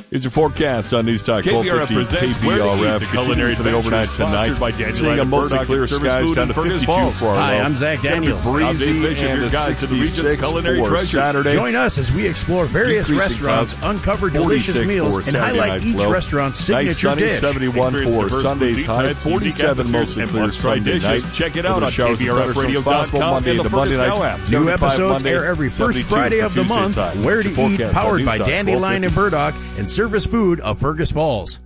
Here's your forecast on News Talk KPRF 1250 presents Where to Eat, KPRF. the culinary for the overnight adventure tonight. sponsored by Dandelion Seeing a and mostly Burdock clear and Service skies Food down in to Fergus 52 Falls. for our Hi, low. I'm Zach Daniels. Breezy Vision, and your a guide to the region's 66 culinary for treasures. Saturday. Join us as we explore various Decreasing restaurants, clouds, uncover delicious 46 meals, for and Saturday highlight night's each low. restaurant's Night signature sunny, dish. 71 Experience for diverse Sunday's cuisine high, types, unique 47 mostly atmospheres, and clear must-try Sunday dishes. night. Check it out on Showers and thunderstorms possible KPRFradio.com Monday and the to Monday Fergus Now night. app. New 75 episodes Monday, air every first 72 Friday for of the Tuesday's month. high. Where to Your Eat, forecast on powered News by Talk Dandelion and 1250. Burdock and Service Food of Fergus Falls.